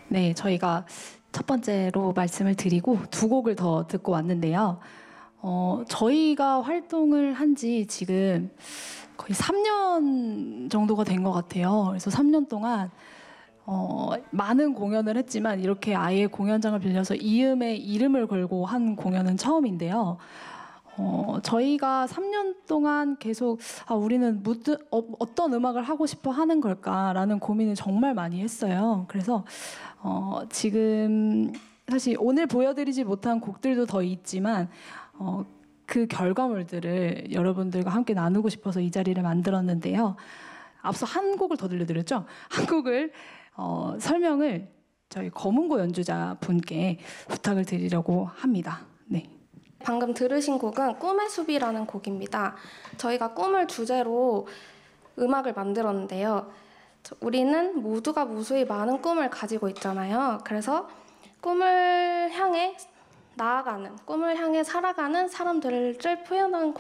네, 저희가 첫 번째로 말씀을 드리고 두 곡을 더 듣고 왔는데요. 저희가 활동을 한 지 지금 거의 3년 정도가 된 것 같아요. 그래서 3년 동안 많은 공연을 했지만 이렇게 아예 공연장을 빌려서 이음에 이름을 걸고 한 공연은 처음인데요. 저희가 3년 동안 계속 우리는 어떤 음악을 하고 싶어 하는 걸까라는 고민을 정말 많이 했어요. 그래서 지금 사실 오늘 보여드리지 못한 곡들도 더 있지만 그 결과물들을 여러분들과 함께 나누고 싶어서 이 자리를 만들었는데요. 앞서 한 곡을 더 들려드렸죠? 한 곡을 설명을 저희 검은고 연주자 분께 부탁을 드리려고 합니다. 네. 방금 들으신 곡은 꿈의 숲이라는 곡입니다. 저희가 꿈을 주제로 음악을 만들었는데요. 우리는 모두가 무수히 많은 꿈을 가지고 있잖아요. 그래서 꿈을 향해 나아가는, 꿈을 향해 살아가는 사람들을 표현한